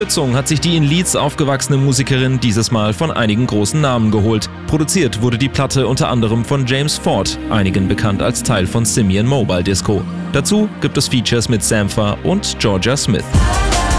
Unterstützung hat sich die in Leeds aufgewachsene Musikerin dieses Mal von einigen großen Namen geholt. Produziert wurde die Platte unter anderem von James Ford, einigen bekannt als Teil von Simian Mobile Disco. Dazu gibt es Features mit Sampha und Georgia Smith.